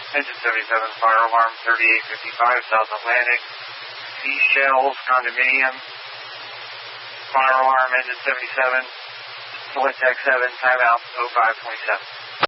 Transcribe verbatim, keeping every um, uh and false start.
Engine seventy-seven, fire alarm thirty-eight fifty-five, South Atlantic, Seashells Condominium, fire alarm, engine seventy-seven, select X seven, timeout oh five twenty-seven.